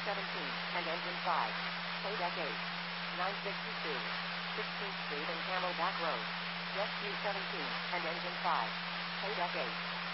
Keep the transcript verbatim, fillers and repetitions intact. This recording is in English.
seventeen, and engine five. Pay deck eight. nine sixty-two. sixteenth Street and Camelback Road. Jet Q seventeen, and engine five. Pay deck eight.